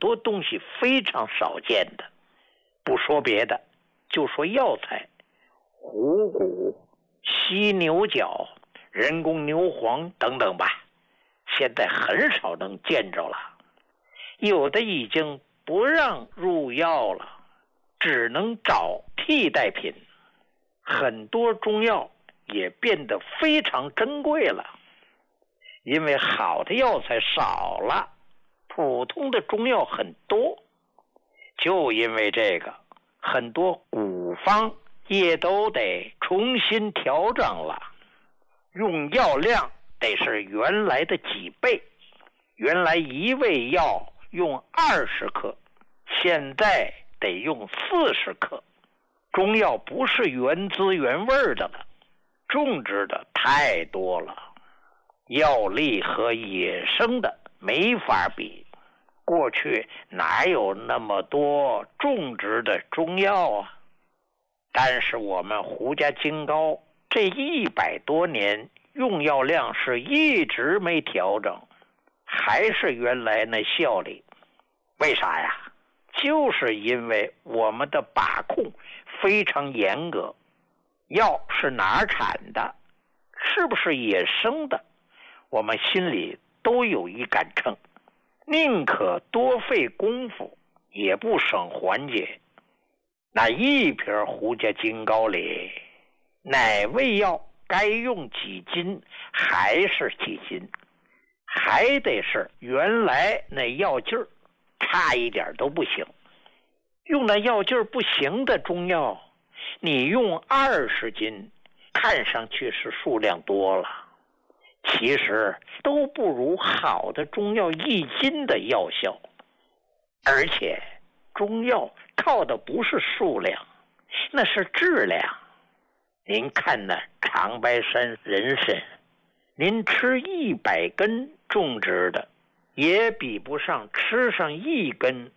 多东西非常少见的。不说别的，就说药材，虎骨、犀牛角、人工牛黄等等吧，现在很少能见着了，有的已经不让入药了，只能找替代品。很多中药也变得非常珍贵了，因为好的药材少了，普通的中药很多。就因为这个，很多古方也都得重新调整了，用药量得是原来的几倍。原来一味药用20克，现在得用40克。中药不是原汁原味的了，种植的太多了，药力和野生的没法比。过去哪有那么多种植的中药啊？但是我们胡家金膏这100多年用药量是一直没调整，还是原来那效力。为啥呀？就是因为我们的把控非常严格，药是哪儿产的，是不是野生的，我们心里都有一杆秤，宁可多费功夫也不省环节。那一瓶胡家金膏里，哪味药该用几斤还是几斤，还得是原来那药劲儿，差一点都不行。用那药劲儿不行的中药，你用20斤，看上去是数量多了，其实都不如好的中药1斤的药效。而且中药靠的不是数量，那是质量。您看那长白山人参，您吃100根种植的，也比不上吃上1根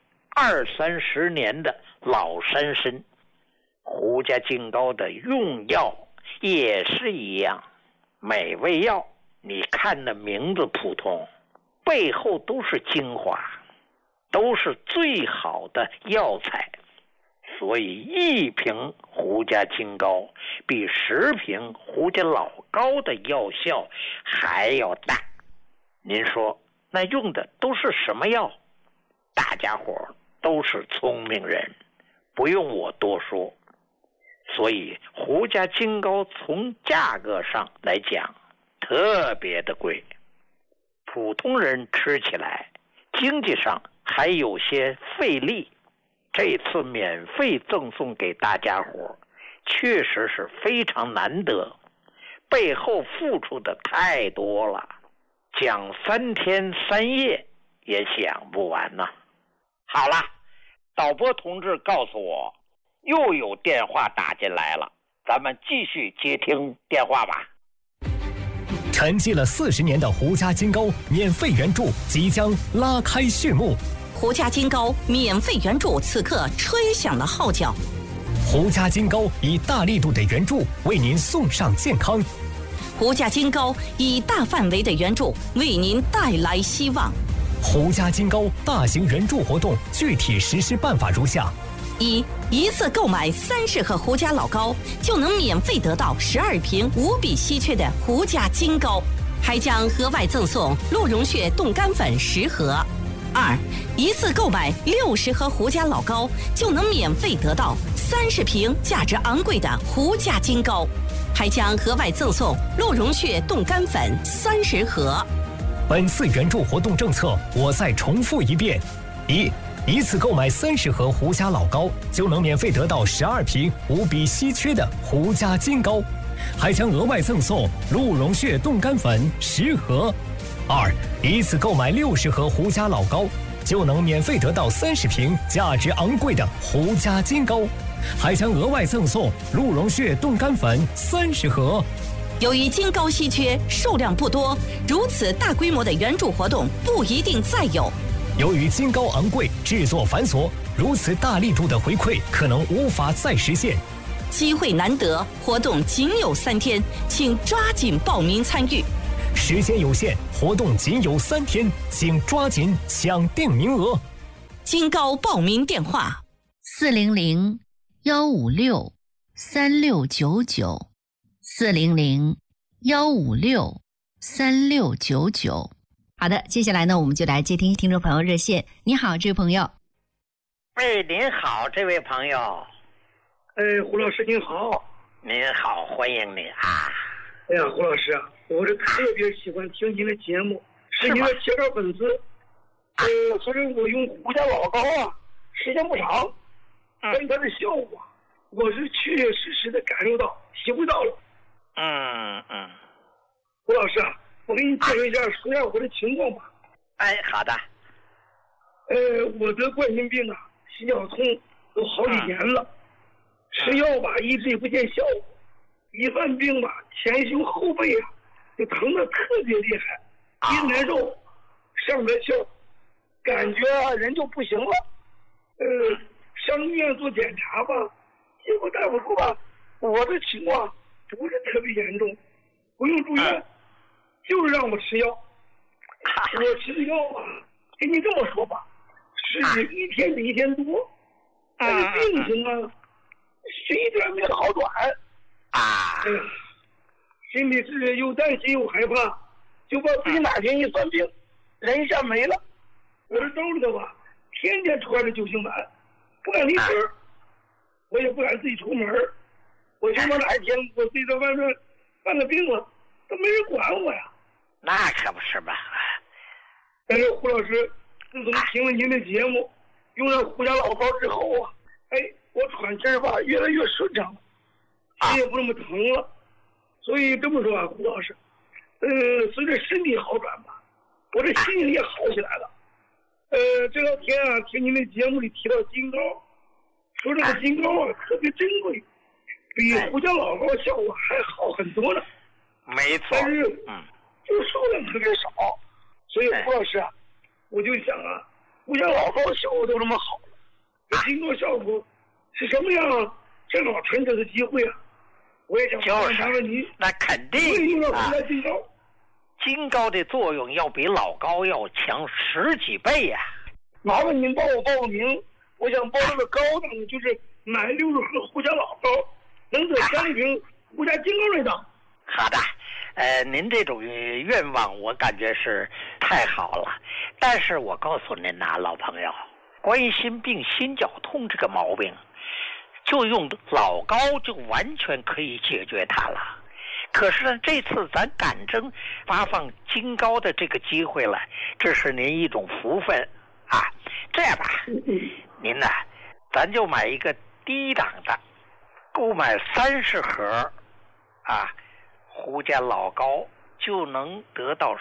20-30年的老山参。胡家金膏的用药也是一样，每味药你看那名字普通，背后都是精华，都是最好的药材。所以1瓶胡家金膏比10瓶胡家老膏的药效还要大。您说那用的都是什么药？大家伙都是聪明人，不用我多说。所以胡家金膏从价格上来讲特别的贵，普通人吃起来经济上还有些费力。这次免费赠送给大家伙，确实是非常难得，背后付出的太多了，讲3天3夜也讲不完呐。好了，导播同志告诉我又有电话打进来了，咱们继续接听电话吧。 沉寂了40年的胡家金膏免费援助即将拉开序幕。 胡家金膏免费援助此刻吹响了号角。 胡家金膏以大力度的援助为您送上健康。 胡家金膏以大范围的援助为您带来希望。 胡家金膏大型援助活动具体实施办法如下： 一次购买30盒胡家老膏，就能免费得到12瓶无比稀缺的胡家金膏，还将额外赠送鹿茸血冻干粉10盒。一次购买60盒胡家老膏，就能免费得到30瓶价值昂贵的胡家金膏，还将额外赠送鹿茸血冻干粉30盒。 本次援助活动政策我再重复一遍：一次购买30盒胡家老膏，就能免费得到12瓶无比稀缺的胡家金膏，还将额外赠送鹿茸血冻干粉10盒。一次购买60盒胡家老膏，就能免费得到30瓶价值昂贵的胡家金膏，还将额外赠送鹿茸血冻干粉30盒。 由于金膏稀缺，数量不多，如此大规模的援助活动不一定再有。 由于金膏昂贵，制作繁琐，如此大力度的回馈可能无法再实现。 机会难得，活动仅有3天，请抓紧报名参与。 时间有限，活动仅有3天，请抓紧抢定名额。 金高报名电话 ：400-156-3699，400-156-3699。好的，接下来呢，我们就来接听听众朋友热线。你好，这位朋友。 喂，您好，这位朋友。 胡老师您好。 您好，欢迎你啊。 哎呀，胡老师啊，我是特别喜欢听您的节目，是您的铁杆粉丝。所以我用胡家老高啊，时间不长，但是它的效果，我是确确实实的感受到、体会到了。胡老师啊，我给你介绍一下，说一下我的情况吧。 哎，好的。 我得冠心病啊，心绞痛都好几年了，吃药吧一直也不见效果，一犯病吧，前胸后背啊就疼得特别厉害，一难受上不来气儿，感觉人就不行了。上医院做检查吧，结果大夫说吧，我的情况不是特别严重，不用住院，就是让我吃药。我吃的药啊，跟你这么说吧，是一天比一天多，但是病情啊，是一点没好转。心里是又担心又害怕，就怕自己哪天一犯病，人一下没了。我这兜里头吧，天天揣着救心丸，不敢离身，我也不敢自己出门。我就怕哪一天我自己在外面犯了病了，都没人管我呀。 那可不是吧？ 但是胡老师，自从听了您的节目，用了胡家老高之后啊，我喘气儿吧越来越顺畅了，心也不那么疼了。所以这么说啊，胡老师，随着身体好转吧，我这心情也好起来了。这两天啊，听您的节目里提到金膏，说这个金膏啊特别珍贵，比胡家老高效果还好很多呢。 没错。 但是，就数量特别少，所以胡老师啊，我就想啊，胡家老高效果都这么好了，这金膏效果是什么样？正好趁这个机会啊，我也想问问您， 那肯定啊，金膏的作用要比老高要强10几倍呀。 麻烦您帮我报个名，我想报这个高档的，就是买60盒胡家老高，能得3瓶胡家金膏那档。 好的。您这种愿望我感觉是太好了，但是我告诉您呐，老朋友，冠心病、心绞痛这个毛病，就用老高就完全可以解决它了。可是呢，这次咱赶正发放金膏的这个机会了，这是您一种福分啊。这样吧，您呢，咱就买一个低档的，购买30盒啊。胡家老高就能得到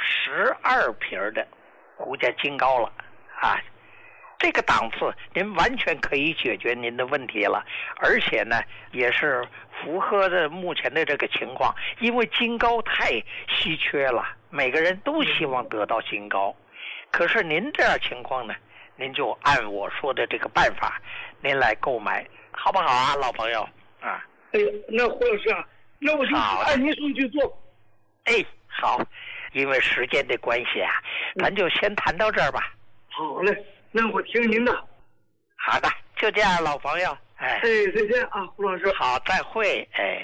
12瓶的胡家金膏了啊！这个档次您完全可以解决您的问题了，而且呢也是符合的目前的这个情况，因为金膏太稀缺了，每个人都希望得到金膏。可是您这样情况呢，您就按我说的这个办法，您来购买，好不好啊，老朋友啊？ 那胡老师啊。那我就按您说去做。 好，因为时间的关系啊，咱就先谈到这儿吧。 好嘞，那我听您的。 好的，就这样，老朋友。 再见啊，胡老师。 好，再会。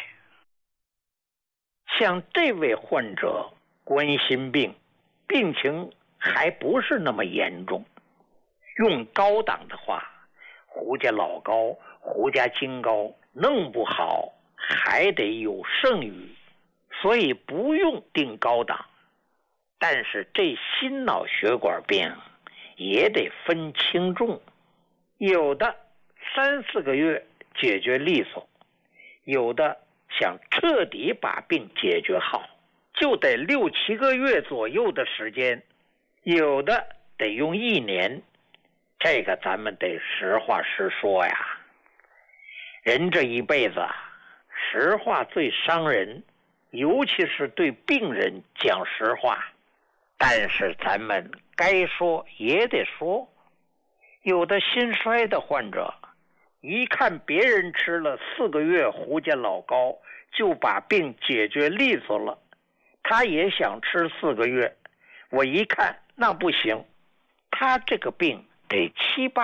像这位患者冠心病，病情还不是那么严重，用高档的话，胡家老高、胡家金膏弄不好还得有剩余，所以不用定高档。但是这心脑血管病也得分轻重，有的3、4个月解决利索，有的想彻底把病解决好，就得6、7个月左右的时间，有的得用1年。这个咱们得实话实说呀，人这一辈子实话最伤人，尤其是对病人讲实话。但是咱们该说也得说，有的心衰的患者，一看别人吃了4个月胡家老高就把病解决利索了，他也想吃4个月。我一看那不行，他这个病得7、8